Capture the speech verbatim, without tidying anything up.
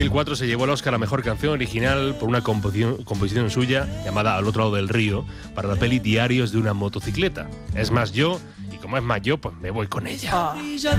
dos mil cuatro se llevó el Oscar a Mejor Canción Original por una composición, composición suya llamada Al otro lado del río para la peli Diarios de una motocicleta. Es más yo, y como es más yo, pues me voy con ella. Oh.